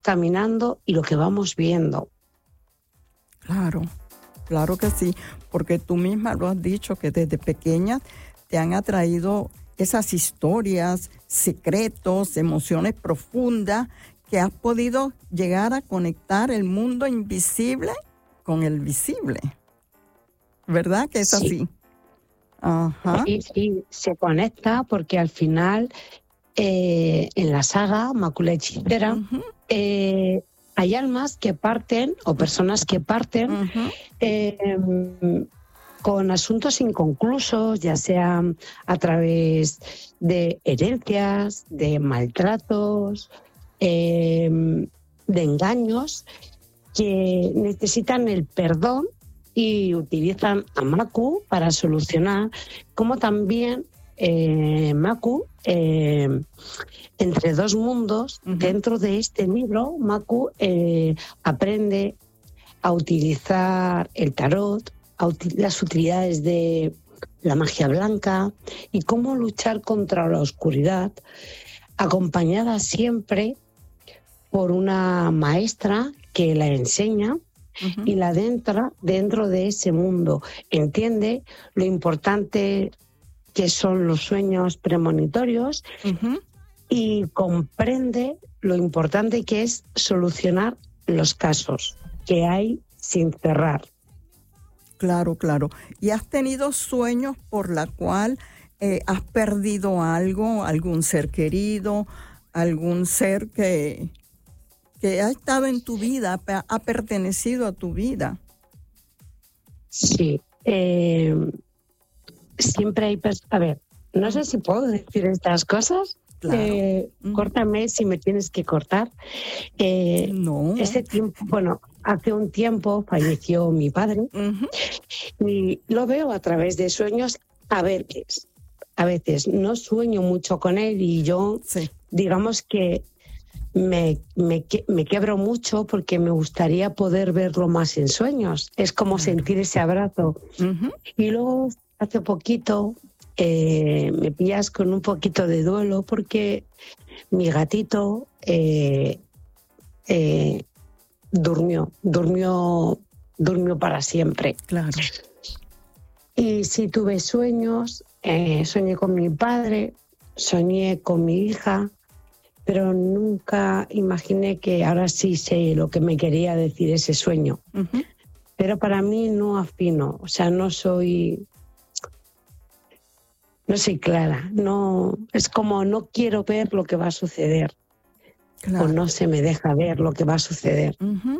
caminando y lo que vamos viendo. Claro, claro que sí, porque tú misma lo has dicho, que desde pequeña te han atraído esas historias, secretos, emociones profundas, que has podido llegar a conectar el mundo invisible con el visible. ¿Verdad que es Sí. así? Ajá. Sí, se conecta porque al final en la saga Mácula Hechicera Uh-huh. Hay almas que parten o personas que parten con asuntos inconclusos, ya sea a través de herencias, de maltratos, de engaños, que necesitan el perdón y utilizan a Macu para solucionar, como también Macu, entre dos mundos, dentro de este libro, Macu aprende a utilizar el tarot, las utilidades de la magia blanca y cómo luchar contra la oscuridad, acompañada siempre por una maestra que la enseña y la adentra dentro de ese mundo. Entiende lo importante que son los sueños premonitorios y comprende lo importante que es solucionar los casos que hay sin cerrar. Claro, claro. ¿Y has tenido sueños por la cual has perdido algo, algún ser querido, algún ser que ha estado en tu vida, ha pertenecido a tu vida? Sí. Siempre hay... A ver, no sé si puedo decir estas cosas. Claro. Córtame si me tienes que cortar. No. Ese tiempo, bueno, hace un tiempo falleció mi padre y lo veo a través de sueños a veces. A veces no sueño mucho con él y yo, digamos que me quebro mucho porque me gustaría poder verlo más en sueños. Es como sentir ese abrazo. Y luego, hace poquito, me pillas con un poquito de duelo porque mi gatito durmió para siempre. Claro. Y sí tuve sueños, soñé con mi padre, soñé con mi hija, pero nunca imaginé que ahora sí sé lo que me quería decir ese sueño. Pero para mí no afino, o sea, no soy clara, no, es como no quiero ver lo que va a suceder. Claro. O no se me deja ver lo que va a suceder.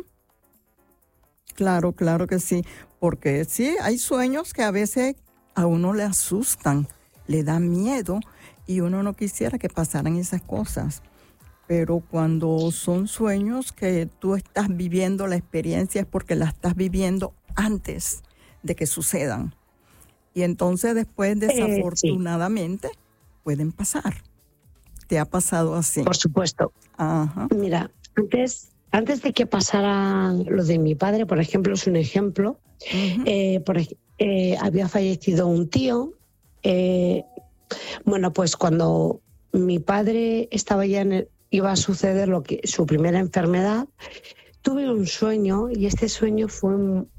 Claro, claro que sí, porque sí, hay sueños que a veces a uno le asustan, le da miedo y uno no quisiera que pasaran esas cosas. Pero cuando son sueños que tú estás viviendo la experiencia es porque la estás viviendo antes de que sucedan. Y entonces después, desafortunadamente, pueden pasar. ¿Te ha pasado así? Por supuesto. Ajá. Mira, antes de que pasara lo de mi padre, por ejemplo, es un ejemplo, había fallecido un tío. Bueno, pues cuando mi padre estaba ya iba a suceder su primera enfermedad, tuve un sueño y este sueño fue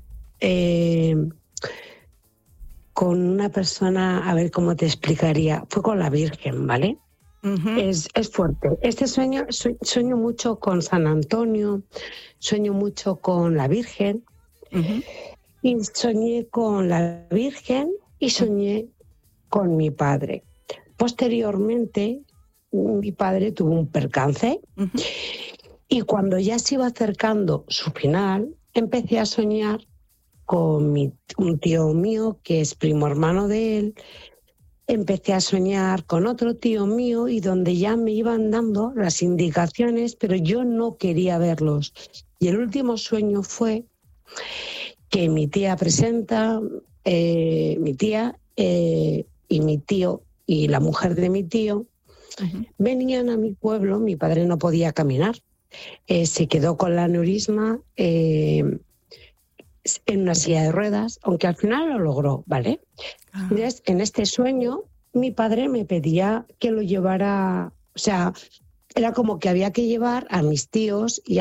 con una persona, a ver cómo te explicaría, fue con la Virgen, ¿vale? Es fuerte. Este sueño mucho con San Antonio, sueño mucho con la Virgen, y soñé con la Virgen y soñé con mi padre. Posteriormente, mi padre tuvo un percance y cuando ya se iba acercando su final, empecé a soñar con un tío mío que es primo hermano de él. Empecé a soñar con otro tío mío y donde ya me iban dando las indicaciones, pero yo no quería verlos. Y el último sueño fue que mi tía presenta, mi tía y mi tío y la mujer de mi tío venían a mi pueblo. Mi padre no podía caminar, se quedó con la aneurisma en una silla de ruedas, aunque al final lo logró, ¿vale? Entonces, en este sueño, mi padre me pedía que lo llevara, o sea, era como que había que llevar a mis tíos y